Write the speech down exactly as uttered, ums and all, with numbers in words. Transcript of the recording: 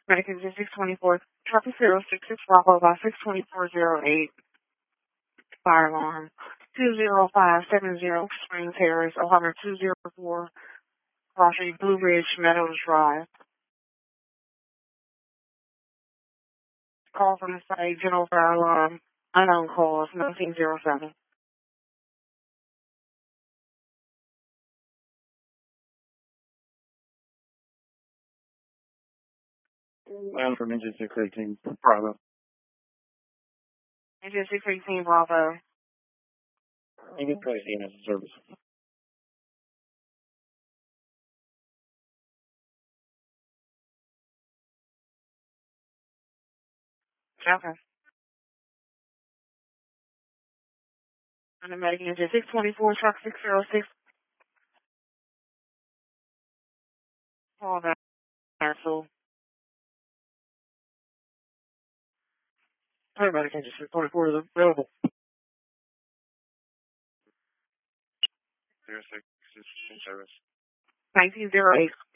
Medical six twenty-four, traffic zero six six Bravo by six twenty-four zero eight, fire alarm, two zero five seven zero Spring Terrace, Ohio two zero four, crossing Blue Ridge Meadows Drive. Call from the site, general fire alarm, unknown cause, nineteen oh seven. I'm from Engine six eighteen, Bravo. Engine six eighteen Bravo. You can place E M S service. Okay. And the medical engine six twenty-four, truck six oh six. Call that cancel. Hey, medical engine six twenty-four is available. zero six is in service. nineteen oh eight.